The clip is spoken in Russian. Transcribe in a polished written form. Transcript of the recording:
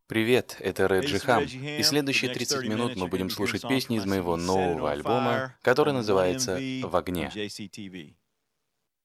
Привет, это Hey, Реджи this is Хам, Reggie и Ham. For the следующие next 30 30 минут minutes, мы you're going to будем be hearing слушать songs from песни my из моего CD Set It нового on альбома, Fire который on называется OneMV «В on огне». JCTV.